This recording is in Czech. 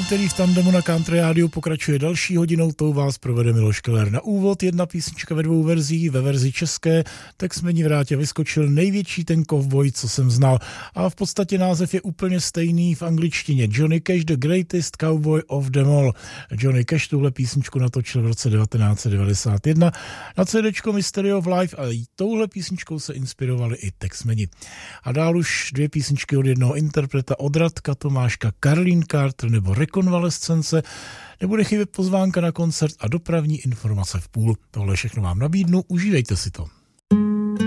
úterý v tandemu na Country Rádiu pokračuje další hodinou, tou vás provede Miloš Keller. Na úvod jedna písnička ve dvou verzích, ve verzi české, tak jsme v vrátě vyskočil Největší ten kovboj, co jsem znal. A v podstatě název je úplně stejný v angličtině. Johnny Cash, The Greatest Cowboy of Them All. Johnny Cash tuhle písničku natočil v roce 1991 na CDčko Mystery of Life, ale touhle písničkou se inspirovali i Texmeni. A dál už dvě písničky od jednoho interpreta, od Radka Tomáška, Karlín Carter nebo Rekonvalescence. Nebude chybět pozvánka na koncert a dopravní informace v půl. Tohle všechno vám nabídnu, užívejte si to.